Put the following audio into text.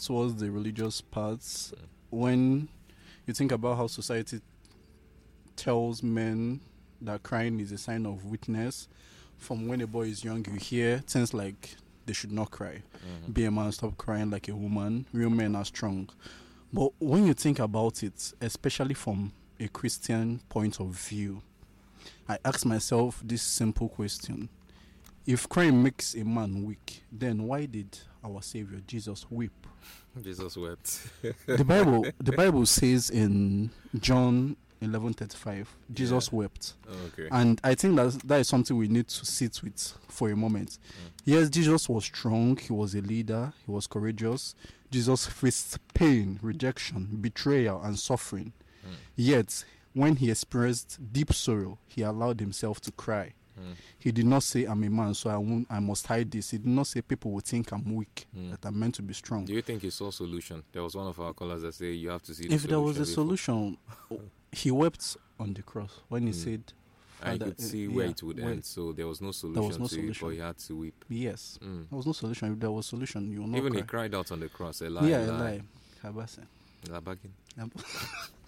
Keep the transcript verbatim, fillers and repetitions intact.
towards the religious parts. Mm. When you think about how society tells men that crying is a sign of weakness, from when a boy is young, you hear things like they should not cry. Mm-hmm. Be a man, stop crying like a woman. Real men are strong. But when you think about it, especially from a Christian point of view, I ask myself this simple question. If crying makes a man weak, then why did our Savior Jesus weep? Jesus wept. the Bible the Bible says in John eleven thirty-five, Jesus yeah. wept. Oh, okay. And I think that that is something we need to sit with for a moment. Mm. Yes, Jesus was strong, he was a leader, he was courageous. Jesus faced pain, rejection, betrayal, and suffering. Mm. Yet, when he experienced deep sorrow, he allowed himself to cry. Mm. He did not say, I'm a man, so I won't, I must hide this. He did not say, people will think I'm weak, mm. that I'm meant to be strong. Do you think he saw solution? There was one of our callers that said, you have to see the If there was a before. solution, he wept on the cross when he mm. said, I could see uh, where yeah, it would end, so there was no solution there was no to solution. It, but he had to weep. Yes, mm. there was no solution. If there was solution, you will not Even cry. he cried out on the cross, Eli, yeah, Eli. Eli. Eli.